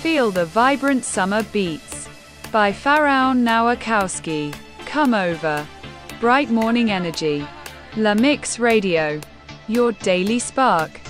Feel the vibrant summer beats by Pharaon Nowakowski. Come over. Bright morning energy. La Mix Radio. Your daily spark.